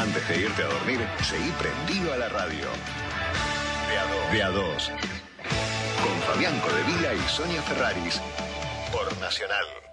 Antes de irte a dormir, seguí prendido a la radio. De a dos. Con Fabián Codevila y Sonia Ferraris. Por Nacional.